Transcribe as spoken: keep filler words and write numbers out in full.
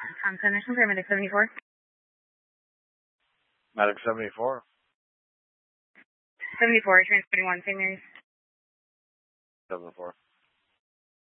Thompson, National Paramedic seventy-four. Medic seventy-four. seventy-four, transporting one, Saint Mary's. seventy-four.